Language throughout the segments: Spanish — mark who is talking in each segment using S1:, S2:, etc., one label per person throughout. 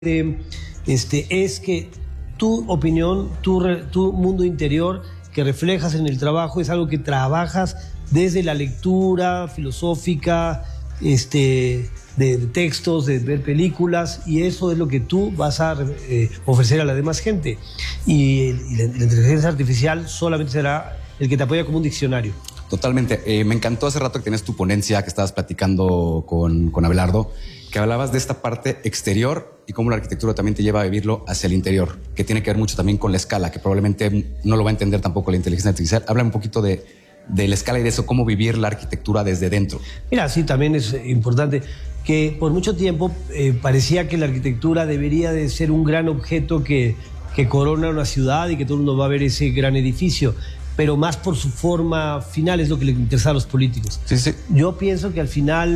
S1: es que tu opinión, tu mundo interior que reflejas en el trabajo es algo que trabajas desde la lectura filosófica, de textos, de ver películas, y eso es lo que tú vas a ofrecer a la demás gente. Y la inteligencia artificial solamente será el que te apoya como un diccionario.
S2: Totalmente. Me encantó hace rato que tenías tu ponencia, que estabas platicando con Abelardo, que hablabas de esta parte exterior y cómo la arquitectura también te lleva a vivirlo hacia el interior, que tiene que ver mucho también con la escala, que probablemente no lo va a entender tampoco la inteligencia artificial. Habla un poquito de la escala y de eso, cómo vivir la arquitectura desde dentro.
S1: Mira, sí, también es importante que por mucho tiempo parecía que la arquitectura debería de ser un gran objeto que corona una ciudad y que todo el mundo va a ver ese gran edificio, pero más por su forma final es lo que le interesa a los políticos.
S2: Sí, sí.
S1: Yo pienso que al final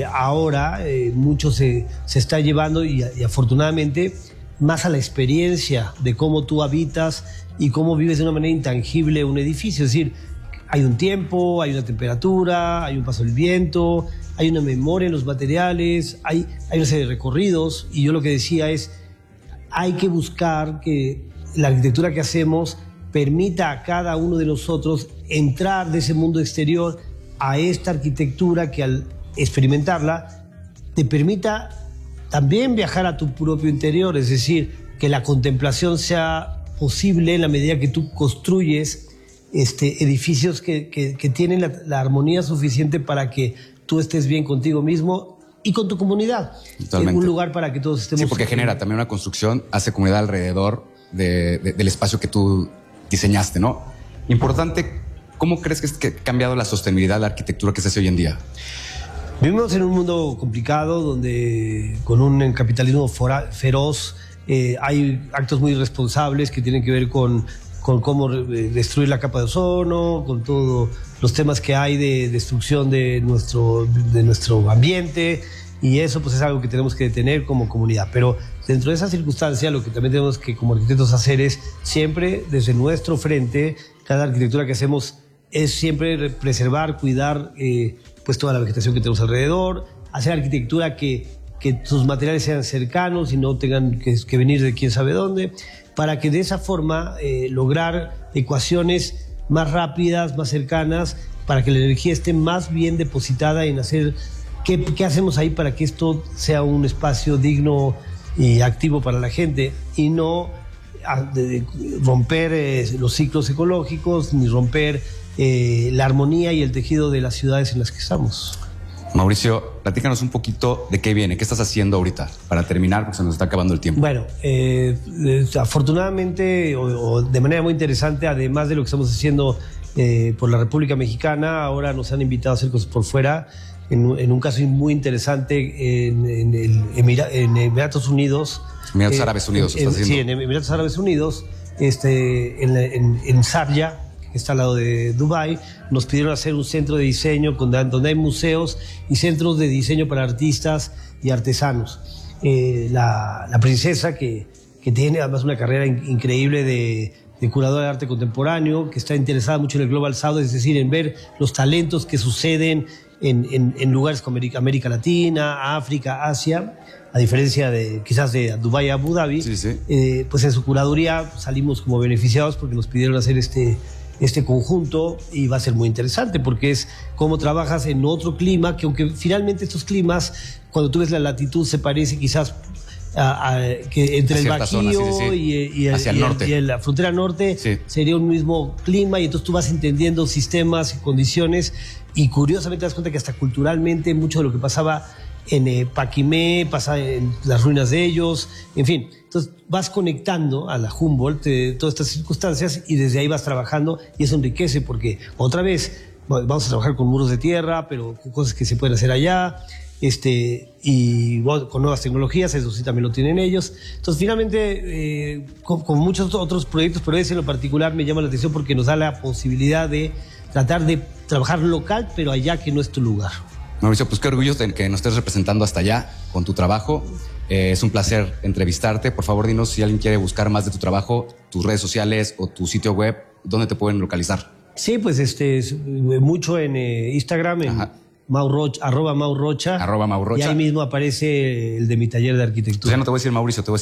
S1: ahora mucho se está llevando y afortunadamente más a la experiencia de cómo tú habitas y cómo vives de una manera intangible un edificio. Es decir, hay un tiempo, hay una temperatura, hay un paso del viento, hay una memoria en los materiales, hay una serie de recorridos, y yo lo que decía es, hay que buscar que la arquitectura que hacemos permita a cada uno de nosotros entrar de ese mundo exterior a esta arquitectura que al experimentarla te permita también viajar a tu propio interior, es decir, que la contemplación sea posible en la medida que tú construyes edificios que tienen la armonía suficiente para que tú estés bien contigo mismo y con tu comunidad.
S2: Totalmente.
S1: Un lugar para que todos estemos...
S2: Sí, porque genera también una construcción, hace comunidad alrededor del espacio que tú diseñaste, ¿no? Importante, ¿cómo crees que ha cambiado la sostenibilidad de la arquitectura que se hace hoy en día?
S1: Vivimos en un mundo complicado donde con un capitalismo feroz hay actos muy irresponsables que tienen que ver con cómo destruir la capa de ozono, con todos los temas que hay de destrucción de nuestro ambiente, y eso pues es algo que tenemos que detener como comunidad. Pero dentro de esa circunstancia lo que también tenemos que como arquitectos hacer es siempre desde nuestro frente, cada arquitectura que hacemos es siempre preservar, cuidar pues toda la vegetación que tenemos alrededor, hacer arquitectura que sus materiales sean cercanos y no tengan que venir de quién sabe dónde, para que de esa forma lograr ecuaciones más rápidas, más cercanas, para que la energía esté más bien depositada en hacer qué hacemos ahí para que esto sea un espacio digno y activo para la gente, y no romper los ciclos ecológicos ni romper la armonía y el tejido de las ciudades en las que estamos.
S2: Mauricio, platícanos un poquito de qué viene, qué estás haciendo ahorita para terminar, porque se nos está acabando el tiempo.
S1: Bueno, afortunadamente o de manera muy interesante, además de lo que estamos haciendo por la República Mexicana, ahora nos han invitado a hacer cosas por fuera, en un caso muy interesante en Emiratos Unidos.
S2: Emiratos Árabes Unidos, ¿estás haciendo?
S1: Sí, en Emiratos Árabes Unidos, en Sharjah, que está al lado de Dubái, nos pidieron hacer un centro de diseño donde hay museos y centros de diseño para artistas y artesanos. La princesa, que tiene además una carrera increíble de curadora de arte contemporáneo, que está interesada mucho en el Global South, es decir, en ver los talentos que suceden en lugares como América Latina, África, Asia, a diferencia quizás de Dubái y Abu Dhabi.
S2: Sí, sí.
S1: Pues en su curaduría salimos como beneficiados porque nos pidieron hacer este conjunto, y va a ser muy interesante porque es cómo trabajas en otro clima, que aunque finalmente estos climas, cuando tú ves la latitud, se parece quizás que entre el Bajío y la frontera norte, sí, sería un mismo clima, y entonces tú vas entendiendo sistemas y condiciones, y curiosamente te das cuenta que hasta culturalmente mucho de lo que pasaba en Paquimé pasa en las ruinas de ellos, en fin. Entonces vas conectando a la Humboldt todas estas circunstancias, y desde ahí vas trabajando, y eso enriquece porque otra vez vamos a trabajar con muros de tierra, pero con cosas que se pueden hacer allá, y con nuevas tecnologías, eso sí también lo tienen ellos. Entonces finalmente con muchos otros proyectos, pero ese en lo particular me llama la atención porque nos da la posibilidad de tratar de trabajar local, pero allá que no es tu lugar.
S2: Mauricio, pues qué orgullo de que nos estés representando hasta allá con tu trabajo. Es un placer entrevistarte. Por favor, dinos si alguien quiere buscar más de tu trabajo, tus redes sociales o tu sitio web, ¿dónde te pueden localizar?
S1: Sí, pues mucho en Instagram, en @Mau Rocha.
S2: @Mau Rocha.
S1: Y ahí mismo aparece el de mi taller de arquitectura.
S2: Entonces ya no te voy a decir Mauricio, te voy a